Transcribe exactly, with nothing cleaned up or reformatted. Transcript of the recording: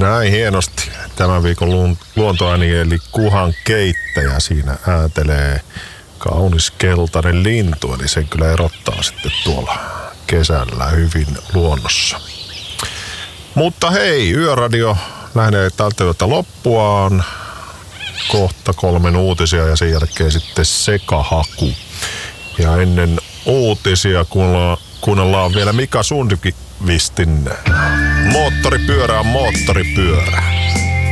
Näin hienosti tämän viikon luontoääni eli kuhan keittäjä. Siinä ääntelee kaunis keltainen lintu, eli sen kyllä erottaa sitten tuolla kesällä hyvin luonnossa. Mutta hei, Yöradio lähenee tältä yöltä loppuaan. Kohta kolmen uutisia ja sen jälkeen sitten sekahaku. Ja ennen uutisia kuunnellaan vielä Mika Sundqvistin Moottoripyörä on moottoripyörä.